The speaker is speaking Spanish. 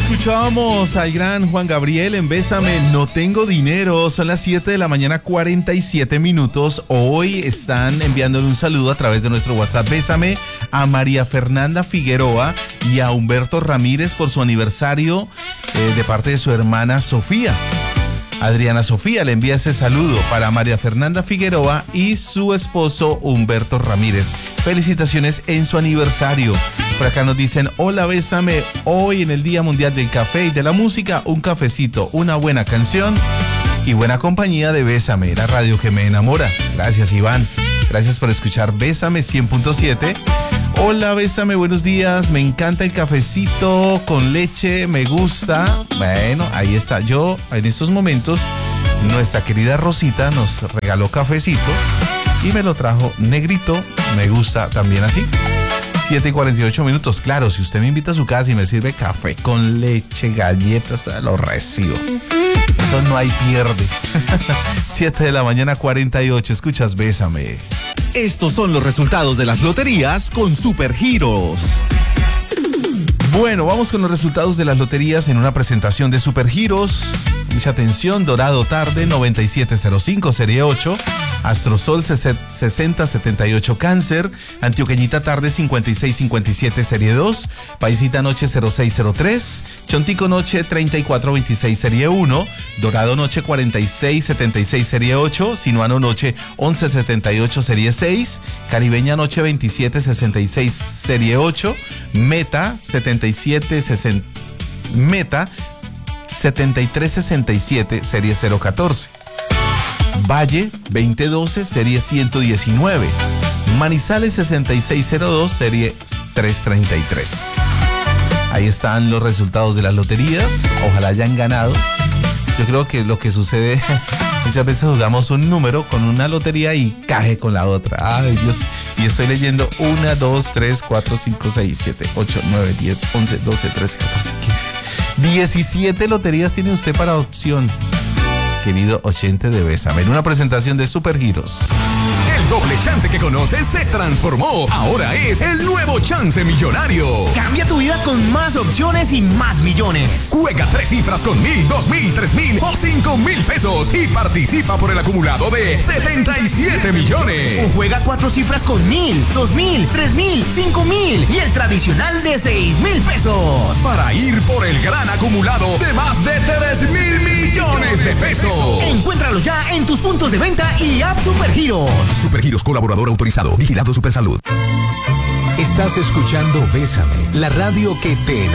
Escuchábamos al gran Juan Gabriel en Bésame, no tengo dinero. Son las 7 de la mañana, 47 minutos. Hoy están enviándole un saludo a través de nuestro WhatsApp Bésame a María Fernanda Figueroa y a Humberto Ramírez por su aniversario de parte de su hermana Sofía. Adriana Sofía le envía ese saludo para María Fernanda Figueroa y su esposo Humberto Ramírez. Felicitaciones en su aniversario. Por acá nos dicen, hola Bésame, hoy en el Día Mundial del Café y de la Música, un cafecito, una buena canción y buena compañía de Bésame, la radio que me enamora. Gracias Iván, gracias por escuchar Bésame 100.7. Hola Bésame, buenos días, me encanta el cafecito con leche, me gusta. Bueno, ahí está. Yo en estos momentos, nuestra querida Rosita nos regaló cafecito y me lo trajo negrito, me gusta también así. 7:48 minutos. Claro, si usted me invita a su casa y me sirve café con leche, galletas, lo recibo. Eso no hay pierde. 7 de la mañana, 48. Escuchas Bésame. Estos son los resultados de las loterías con Supergiros. Bueno, vamos con los resultados de las loterías en una presentación de Supergiros. Mucha atención, Dorado Tarde 9705 serie 8, Astrosol 6078 Cáncer, Antioqueñita Tarde 5657 serie 2, Paisita Noche 0603, Chontico Noche 3426 serie 1, Dorado Noche 4676 serie 8, Sinuano Noche 1178 serie 6, Caribeña Noche 2766 serie 8, Meta 7367 serie 014, Valle 2012 serie 119, Manizales 6602 serie 333. Ahí están los resultados de las loterías. Ojalá hayan ganado. Yo creo que lo que sucede, muchas veces jugamos un número con una lotería y cae con la otra. Ay Dios. Y estoy leyendo 1, 2, 3, 4, 5, 6, 7, 8, 9, 10, 11, 12, 13, 14, 15. 17 loterías tiene usted para opción, querido oyente de Bésame, en una presentación de Supergiros. El doble chance que conoces se transformó. Ahora es el nuevo chance millonario. Cambia tu vida con más opciones y más millones. Juega 3 cifras con 1,000, 2,000, 3,000 o 5,000 pesos y participa por el acumulado de 77 millones. O juega 4 cifras con 1,000, 2,000, 3,000, 5,000 y el tradicional de 6,000 pesos. Para ir por el gran acumulado de más de 3,000 millones de pesos. Encuéntralo ya en tus puntos de venta y app Supergiros. Supergiros, colaborador autorizado, vigilado Supersalud. Estás escuchando Bésame, la radio que te